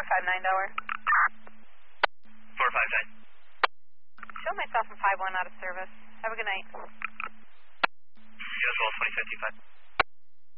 459 Delaware. 459. Show myself in 51 out of service. Have a good night. You as well, 2055.